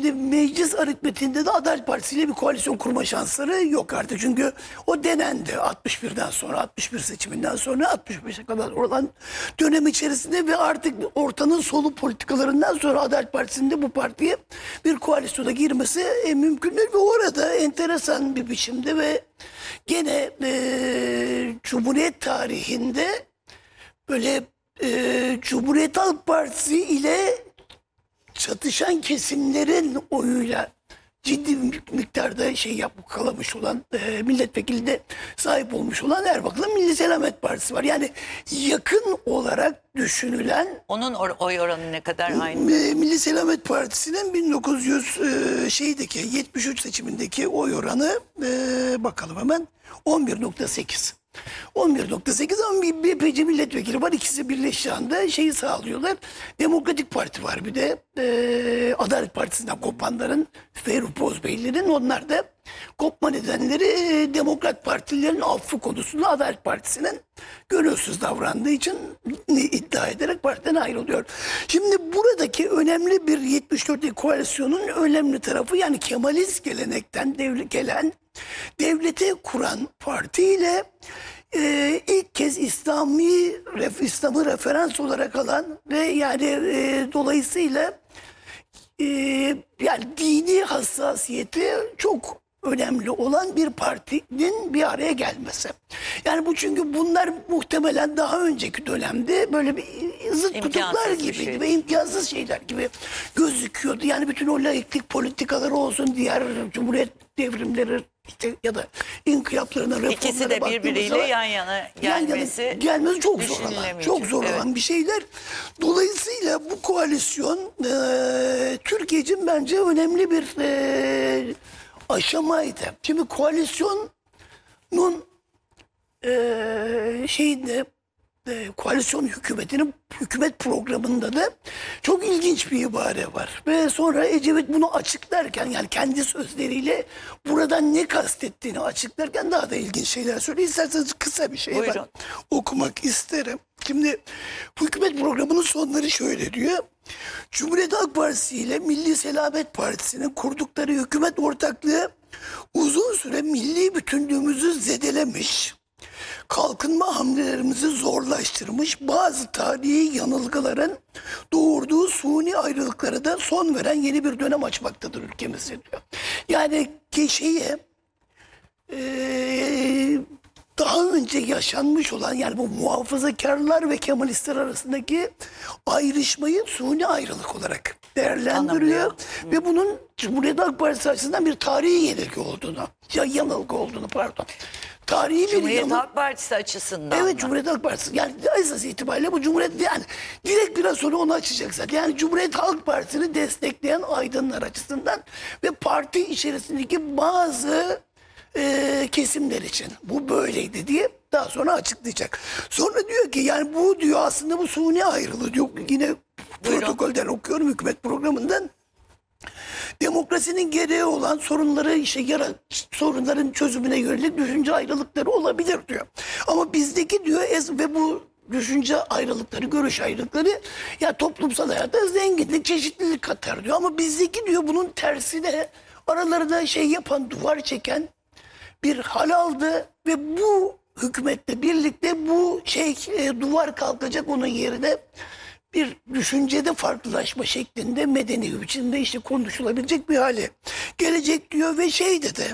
Şimdi meclis aritmetiğinde de Adalet Partisi ile bir koalisyon kurma şansları yok artık. Çünkü o denendi 61'den sonra, 61 seçiminden sonra 65'e kadar olan dönem içerisinde ve artık ortanın solu politikalarından sonra Adalet Partisi'nin de bu partiye bir koalisyona girmesi mümkün değil. Ve orada enteresan bir biçimde ve gene Cumhuriyet tarihinde böyle Cumhuriyet Halk Partisi ile çatışan kesimlerin oyuyla ciddi bir miktarda kalamış olan milletvekili de sahip olmuş olan Erbakan'ın Milli Selamet Partisi var. Yani yakın olarak düşünülen Onun oy oranı ne kadar aynı? Milli Selamet Partisi'nin 73 seçimindeki oy oranı bakalım hemen 11.8. 11.8 ama bir epeyce milletvekili var. İkisi birleştiği anda şeyi sağlıyorlar. Demokratik Parti var bir de Adalet Partisi'nden kopanların Ferruh Bozbeylilerin, onlar da kopma nedenleri Demokrat Partilerin affı konusunda Adalet Partisi'nin gönülsüz davrandığı için iddia ederek partiden ayrılıyor. Şimdi buradaki önemli bir 74'lük koalisyonun önemli tarafı, yani Kemalist gelenekten gelen devleti kuran parti ile ilk kez İslam'ı referans olarak alan ve yani dolayısıyla yani dini hassasiyeti çok önemli olan bir partinin bir araya gelmesi. Yani bu, çünkü bunlar muhtemelen daha önceki dönemde böyle bir zıt kutuplar gibiydi ve imkansız şeyler gibi gözüküyordu. Yani bütün o laiklik politikaları olsun, diğer cumhuriyet devrimleri ya da inkılaplarına, reformlara İkisi de birbiriyle yan yana gelmesi çok zor olan, çok zor olan bir şeyler. Dolayısıyla bu koalisyon Türkiye için bence önemli bir aşamaydı. Şimdi koalisyonun koalisyon hükümetinin hükümet programında da çok ilginç bir ibare var. Ve sonra Ecevit bunu açıklarken, yani kendi sözleriyle buradan ne kastettiğini açıklarken daha da ilginç şeyler söylüyor. İsterseniz kısa bir şey ben okumak isterim. Şimdi bu hükümet programının sonları şöyle diyor. Cumhuriyet Halk Partisi ile Milli Selamet Partisi'nin kurdukları hükümet ortaklığı uzun süre milli bütünlüğümüzü zedelemiş, kalkınma hamlelerimizi zorlaştırmış, bazı tarihi yanılgıların doğurduğu suni ayrılıklara da son veren yeni bir dönem açmaktadır ülkemiz diyor. Yani daha önce yaşanmış olan, yani bu muhafazakarlar ve Kemalistler arasındaki ayrışmayı suni ayrılık olarak değerlendiriyor. Ve bunun Cumhuriyet Halk Partisi açısından bir tarihi yanılgı olduğunu tarihi Cumhuriyet Halk Partisi açısından. Evet, Cumhuriyet Halk Partisi. Yani esas itibariyle bu Cumhuriyet, yani direkt biraz sonra onu açacaksak. Yani Cumhuriyet Halk Partisi'ni destekleyen aydınlar açısından ve parti içerisindeki bazı kesimler için bu böyleydi diye daha sonra açıklayacak. Sonra diyor ki, yani bu diyor aslında bu suni ayrılığı diyor. Yine protokolden okuyorum, hükümet programından. Demokrasinin gereği olan sorunların çözümüne yönelik düşünce ayrılıkları olabilir diyor. Ama bizdeki diyor ve bu düşünce ayrılıkları, görüş ayrılıkları ya toplumsal hayata zenginlik, çeşitlilik katar diyor. Ama bizdeki diyor bunun tersine aralarında duvar çeken bir hal aldı ve bu hükümetle birlikte bu duvar kalkacak, onun yerine bir düşüncede farklılaşma şeklinde medeni bir biçimde konuşulabilecek bir hale gelecek diyor. Ve dedi,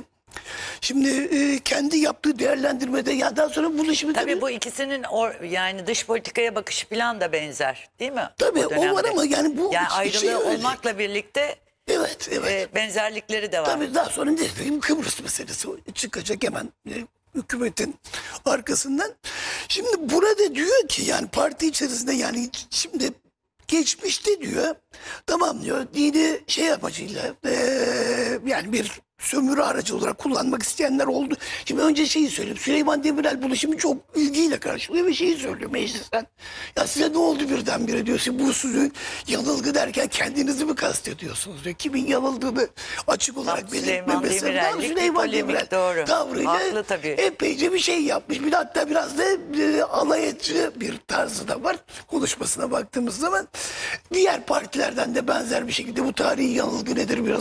şimdi kendi yaptığı değerlendirmede, ya daha sonra bunu şimdi tabii bu ikisinin yani dış politikaya bakışı falan da benzer, değil mi? Tabii o var ama yani bu ayrılığı olmakla birlikte evet. Benzerlikleri de var. Tabii daha sonra Kıbrıs meselesi çıkacak hemen hükümetin arkasından. Şimdi burada diyor ki, yani parti içerisinde, yani şimdi geçmişte diyor, tamam diyor, dini amacıyla yani bir sömürü aracı olarak kullanmak isteyenler oldu. Şimdi önce söyleyeyim. Süleyman Demirel bunu şimdi çok ilgiyle karşılıyor ve söylüyor meclisten. Ya size ne oldu birdenbire diyor. Siz bu sizin yanılgı derken kendinizi mi kastediyorsunuz diyor. Kimin yanıldığını açık olarak belirtmemesi. Süleyman Demirel tavrıyla epeyce bir yapmış. Bir de hatta biraz da alay edici bir tarzı da var. Konuşmasına baktığımız zaman diğer partilerden de benzer bir şekilde bu tarihi yanılgı nedir biraz